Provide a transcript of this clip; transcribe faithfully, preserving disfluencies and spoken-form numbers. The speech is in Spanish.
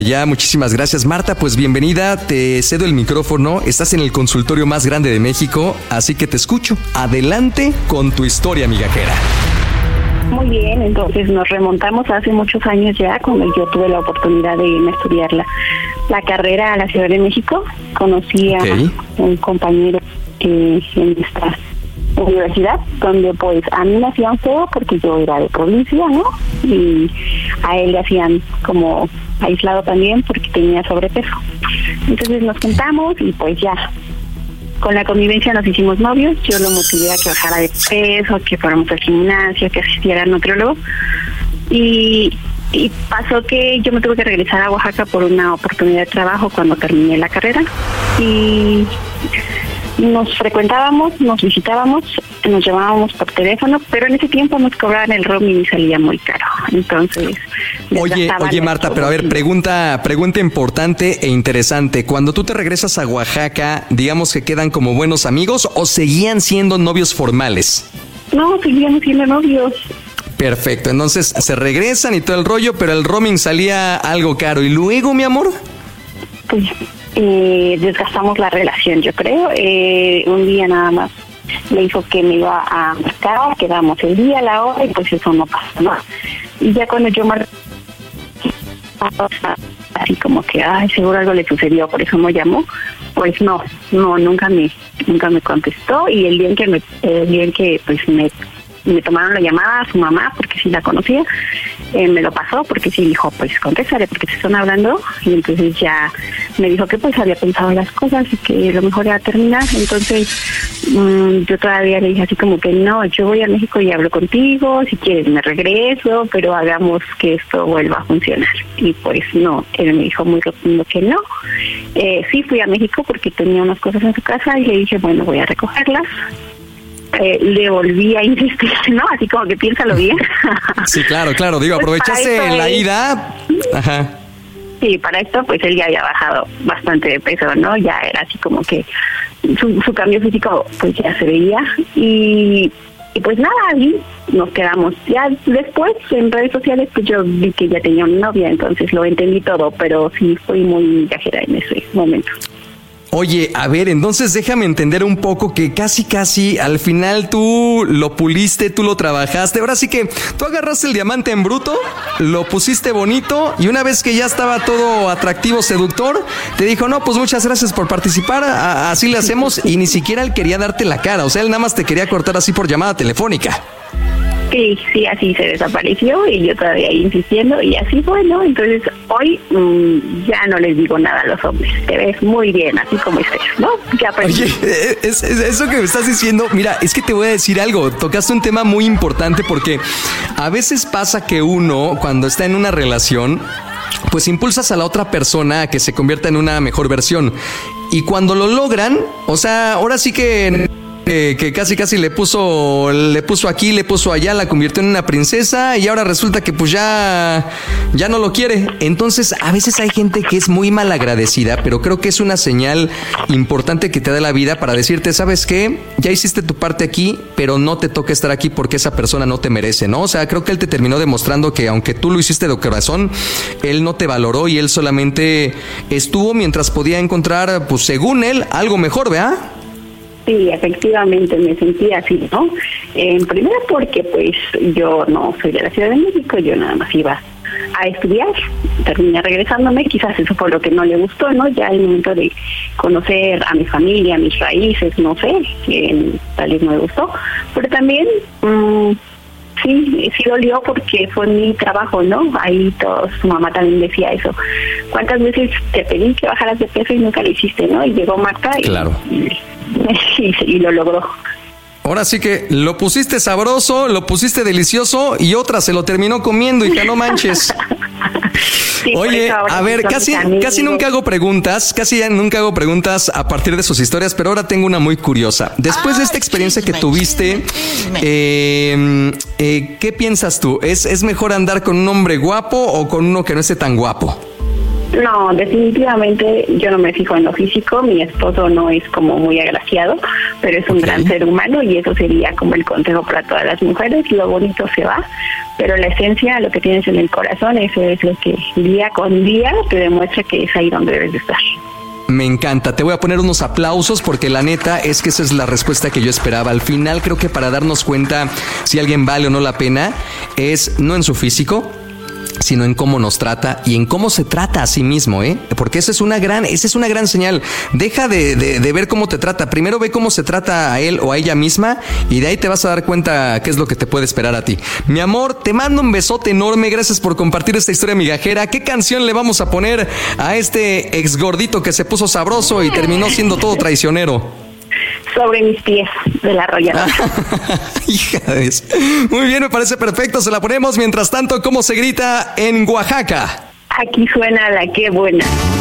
Ya, muchísimas gracias, Marta. Pues bienvenida, te cedo el micrófono. Estás en el consultorio más grande de México, así que te escucho. Adelante con tu historia migajera. Muy bien, entonces nos remontamos a hace muchos años ya, cuando yo tuve la oportunidad de irme a estudiar la, la carrera a la Ciudad de México. Conocí a okay. un compañero eh, en esta universidad, donde pues a mí me hacían feo porque yo era de provincia, ¿no? Y a él le hacían como aislado también porque tenía sobrepeso. Entonces nos juntamos y pues ya, con la convivencia nos hicimos novios. Yo lo motivé a que bajara de peso, que fuéramos al gimnasio, que asistiera al nutriólogo. Y, y pasó que yo me tuve que regresar a Oaxaca por una oportunidad de trabajo cuando terminé la carrera. Y nos frecuentábamos, nos visitábamos, nos llamábamos por teléfono, pero en ese tiempo nos cobraban el roaming y salía muy caro. Entonces, oye, oye Marta, pero a ver, pregunta, pregunta importante e interesante. Cuando tú te regresas a Oaxaca, digamos que quedan como buenos amigos o seguían siendo novios formales. No, seguíamos siendo novios. Perfecto, entonces se regresan y todo el rollo, pero el roaming salía algo caro. ¿Y luego, mi amor? Pues eh, desgastamos la relación, yo creo. Eh, un día nada más me dijo que me iba a marcar, quedamos el día, la hora, y pues eso no pasó, ¿no? Y ya cuando yo marqué, así como que, ay, seguro algo le sucedió, por eso me llamó, pues no, no, nunca me, nunca me contestó. Y el día en que me, el día en que pues me, me tomaron la llamada a su mamá, porque sí la conocía, eh, me lo pasó, porque sí dijo, pues contéstale, porque te están hablando. Y entonces ya me dijo que pues había pensado las cosas y que lo mejor era terminar. Entonces mmm, yo todavía le dije así como que no, yo voy a México y hablo contigo, si quieres me regreso, pero hagamos que esto vuelva a funcionar. Y pues no, él me dijo muy rotundo que no. Eh, sí fui a México porque tenía unas cosas en su casa y le dije, bueno, voy a recogerlas. Eh, le volví a insistir, ¿no? Así como que piénsalo bien. Sí, claro, claro. Digo, pues aprovechaste la él, ida. Ajá. Sí, para esto, pues él ya había bajado bastante de peso, ¿no? Ya era así como que su, su cambio físico, pues ya se veía. Y, y pues nada, ahí nos quedamos. Ya después, en redes sociales, pues yo vi que ya tenía una novia, entonces lo entendí todo, pero sí fui muy migajera en ese momento. Oye, a ver, entonces déjame entender un poco que casi casi al final tú lo puliste, tú lo trabajaste. Ahora sí que tú agarraste el diamante en bruto, lo pusiste bonito y una vez que ya estaba todo atractivo, seductor, te dijo, no, pues muchas gracias por participar, a- así le hacemos. Y ni siquiera él quería darte la cara, o sea, él nada más te quería cortar así por llamada telefónica. Sí, sí, así se desapareció y yo todavía ahí insistiendo y así fue, ¿no? Entonces hoy mmm, ya no les digo nada a los hombres, te ves muy bien así como estés, ¿no? Ya aprendí. Oye, es, es, eso que me estás diciendo, mira, es que te voy a decir algo, tocaste un tema muy importante porque a veces pasa que uno cuando está en una relación, pues impulsas a la otra persona a que se convierta en una mejor versión y cuando lo logran, o sea, ahora sí que... Eh, que casi casi le puso le puso aquí, le puso allá, la convirtió en una princesa y ahora resulta que pues ya ya no lo quiere. Entonces a veces hay gente que es muy malagradecida, pero creo que es una señal importante que te da la vida para decirte, ¿sabes qué? Ya hiciste tu parte aquí, pero no te toca estar aquí porque esa persona no te merece, ¿no? O sea, creo que él te terminó demostrando que aunque tú lo hiciste de corazón, él no te valoró y él solamente estuvo mientras podía encontrar, pues según él, algo mejor, ¿verdad? Sí, efectivamente me sentí así, ¿no? En primera porque pues yo no soy de la Ciudad de México, yo nada más iba a estudiar, terminé regresándome, quizás eso fue lo que no le gustó, ¿no? Ya el momento de conocer a mi familia, a mis raíces, no sé, que tal vez no le gustó, pero también... Mmm, sí, sí dolió porque fue mi trabajo, ¿no? Ahí todo, su mamá también decía eso. ¿Cuántas veces te pedí que bajaras de peso y nunca lo hiciste, no? Y llegó Marta y, claro. y, y, y lo logró. Ahora sí que lo pusiste sabroso, lo pusiste delicioso y otra se lo terminó comiendo y que no manches. Sí, oye, a ver, casi, casi nunca hago preguntas, casi ya nunca hago preguntas a partir de sus historias, pero ahora tengo una muy curiosa. Después de esta experiencia que tuviste, eh, eh, ¿qué piensas tú? ¿Es, ¿Es mejor andar con un hombre guapo o con uno que no esté tan guapo? No, definitivamente yo no me fijo en lo físico, mi esposo no es como muy agraciado, pero es un okay. gran ser humano y eso sería como el consejo para todas las mujeres, lo bonito se va, pero la esencia, lo que tienes en el corazón, eso es lo que día con día te demuestra que es ahí donde debes de estar. Me encanta, te voy a poner unos aplausos porque la neta es que esa es la respuesta que yo esperaba. Al final creo que para darnos cuenta si alguien vale o no la pena es no en su físico, sino en cómo nos trata y en cómo se trata a sí mismo, ¿eh? Porque esa es una gran, esa es una gran señal. Deja de, de, de ver cómo te trata. Primero ve cómo se trata a él o a ella misma y de ahí te vas a dar cuenta qué es lo que te puede esperar a ti. Mi amor, te mando un besote enorme. Gracias por compartir esta historia migajera. ¿Qué canción le vamos a poner a este ex gordito que se puso sabroso y terminó siendo todo traicionero? Sobre mis pies, de La Arrolladora. Hija de eso. Muy bien, me parece perfecto. Se la ponemos. Mientras tanto, ¿cómo se grita en Oaxaca? Aquí suena la Qué Buena.